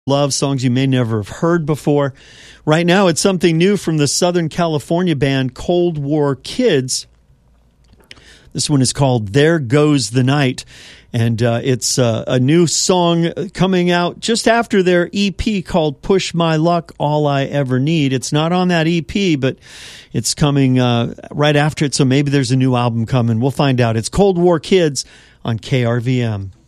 love, songs you may never have heard before. Right now, it's something new from the Southern California band Cold War Kids. This one is called There Goes the Night, and it's a new song coming out just after their EP called Push My Luck, All I Ever Need. It's not on that EP, but it's coming right after it, so maybe there's a new album coming. We'll find out. It's Cold War Kids on KRVM.